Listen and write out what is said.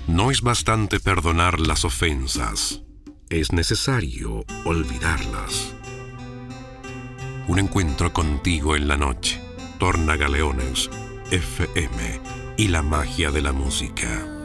No es bastante perdonar las ofensas, es necesario olvidarlas. Un encuentro contigo en la noche, Tornagaleones, FM y la magia de la música.